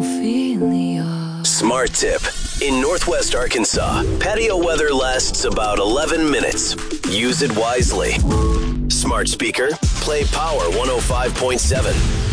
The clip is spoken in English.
Ophelia. Smart tip. In Northwest Arkansas, patio weather lasts about 11 minutes. Use it wisely. Smart speaker, play Power 105.7.